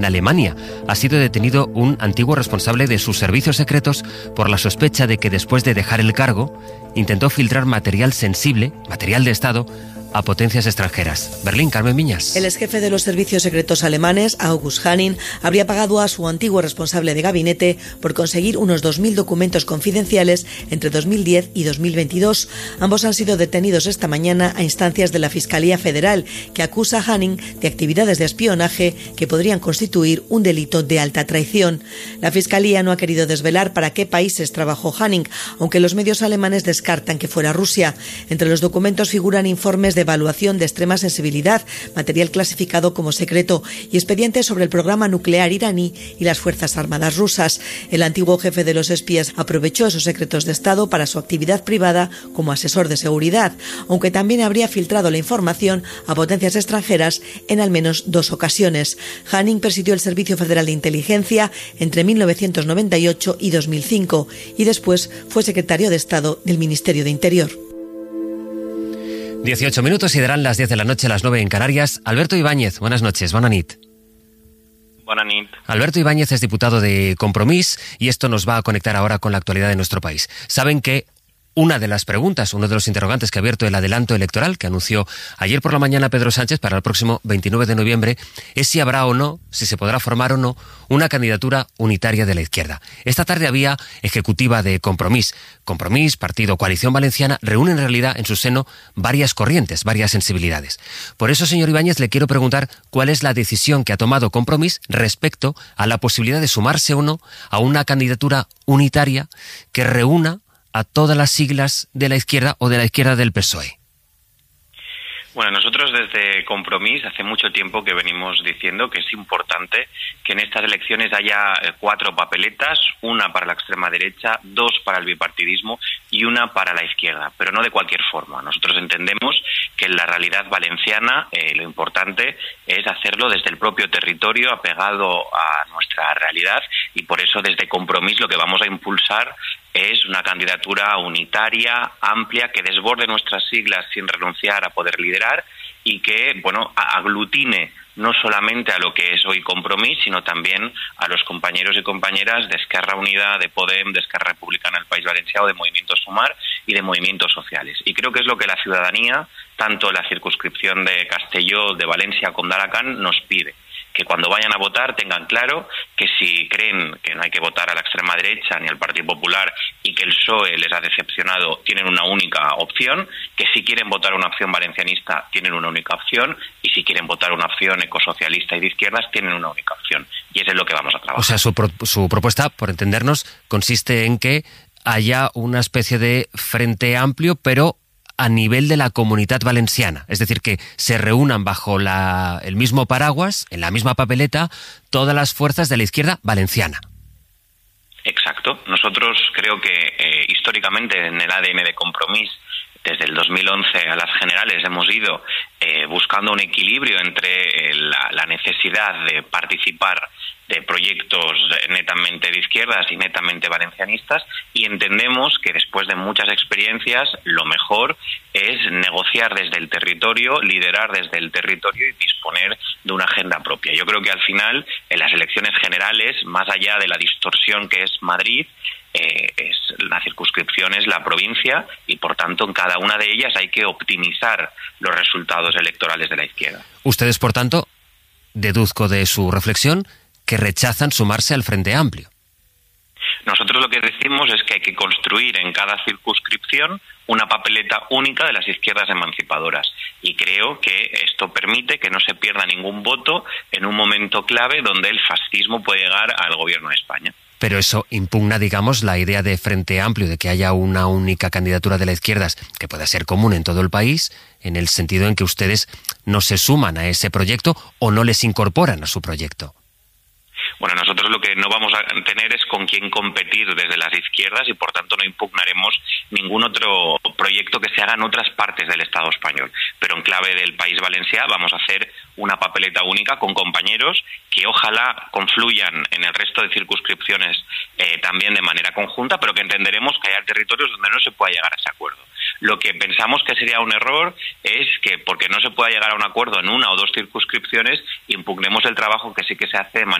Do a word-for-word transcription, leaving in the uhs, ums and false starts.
En Alemania ha sido detenido un antiguo responsable de sus servicios secretos por la sospecha de que después de dejar el cargo intentó filtrar material sensible, material de Estado, a potencias extranjeras. Berlín, Carmen Viñas. El exjefe de los servicios secretos alemanes, August Hanning, habría pagado a su antiguo responsable de gabinete por conseguir unos dos mil documentos confidenciales entre dos mil diez y dos mil veintidós. Ambos han sido detenidos esta mañana a instancias de la Fiscalía Federal, que acusa a Hanning de actividades de espionaje que podrían constituir un delito de alta traición. La Fiscalía no ha querido desvelar para qué países trabajó Hanning, aunque los medios alemanes descartan que fuera Rusia. Entre los documentos figuran informes de evaluación de extrema sensibilidad, material clasificado como secreto y expedientes sobre el programa nuclear iraní y las Fuerzas Armadas rusas. El antiguo jefe de los espías aprovechó esos secretos de Estado para su actividad privada como asesor de seguridad, aunque también habría filtrado la información a potencias extranjeras en al menos dos ocasiones. Hanning presidió el Servicio Federal de Inteligencia entre mil novecientos noventa y ocho y dos mil cinco y después fue secretario de Estado del Ministerio de Interior. dieciocho minutos y darán las diez de la noche, las nueve en Canarias. Alberto Ibáñez, buenas noches, bona nit. Bona nit. Alberto Ibáñez es diputado de Compromís y esto nos va a conectar ahora con la actualidad de nuestro país. Saben que una de las preguntas, uno de los interrogantes que ha abierto el adelanto electoral que anunció ayer por la mañana Pedro Sánchez para el próximo veintinueve de noviembre es si habrá o no, si se podrá formar o no, una candidatura unitaria de la izquierda. Esta tarde había ejecutiva de Compromís. Compromís, Partido Coalición Valenciana, reúne en realidad en su seno varias corrientes, varias sensibilidades. Por eso, señor Ibáñez, le quiero preguntar cuál es la decisión que ha tomado Compromís respecto a la posibilidad de sumarse o no a una candidatura unitaria que reúna a todas las siglas de la izquierda o de la izquierda del P S O E. Bueno, nosotros desde Compromís hace mucho tiempo que venimos diciendo que es importante que en estas elecciones haya cuatro papeletas, una para la extrema derecha, dos para el bipartidismo y una para la izquierda, pero no de cualquier forma. Nosotros entendemos que en la realidad valenciana eh, lo importante es hacerlo desde el propio territorio, apegado a nuestra realidad, y por eso desde Compromís lo que vamos a impulsar es una candidatura unitaria, amplia, que desborde nuestras siglas sin renunciar a poder liderar y que, bueno, aglutine no solamente a lo que es hoy Compromís, sino también a los compañeros y compañeras de Esquerra Unida, de Podem, de Esquerra Republicana del País Valenciano, de Movimiento Sumar y de movimientos sociales. Y creo que es lo que la ciudadanía, tanto la circunscripción de Castelló, de Valencia como de Alacant, nos pide. Que cuando vayan a votar tengan claro que si creen que no hay que votar a la extrema derecha ni al Partido Popular y que el P S O E les ha decepcionado, tienen una única opción, que si quieren votar una opción valencianista tienen una única opción y si quieren votar una opción ecosocialista y de izquierdas tienen una única opción. Y eso es lo que vamos a trabajar. O sea, su, pro, su propuesta, por entendernos, consiste en que haya una especie de frente amplio, pero a nivel de la Comunidad Valenciana, es decir, que se reúnan bajo la, el mismo paraguas, en la misma papeleta, todas las fuerzas de la izquierda valenciana. Exacto. Nosotros creo que eh, históricamente en el A D N de Compromís, desde el dos mil once a las generales hemos ido eh, buscando un equilibrio entre eh, la, la necesidad de participar de proyectos netamente de izquierdas y netamente valencianistas, y entendemos que después de muchas experiencias lo mejor es negociar desde el territorio, liderar desde el territorio y disponer de una agenda propia. Yo creo que al final, en las elecciones generales, más allá de la distorsión que es Madrid, eh, es la circunscripción es la provincia y por tanto en cada una de ellas hay que optimizar los resultados electorales de la izquierda. Ustedes, por tanto, deduzco de su reflexión que rechazan sumarse al Frente Amplio. Nosotros lo que decimos es que hay que construir en cada circunscripción una papeleta única de las izquierdas emancipadoras. Y creo que esto permite que no se pierda ningún voto en un momento clave donde el fascismo puede llegar al gobierno de España. Pero eso impugna, digamos, la idea de Frente Amplio, de que haya una única candidatura de las izquierdas que pueda ser común en todo el país, en el sentido en que ustedes no se suman a ese proyecto o no les incorporan a su proyecto. Bueno, nosotros lo que no vamos a tener es con quién competir desde las izquierdas y por tanto no impugnaremos ningún otro proyecto que se haga en otras partes del Estado español. Pero en clave del País Valencià vamos a hacer una papeleta única con compañeros que ojalá confluyan en el resto de circunscripciones eh, también de manera conjunta, pero que entenderemos que haya territorios donde no se pueda llegar a ese acuerdo. Lo que pensamos que sería un error es que, porque no se pueda llegar a un acuerdo en una o dos circunscripciones, impugnemos el trabajo que sí que se hace de manera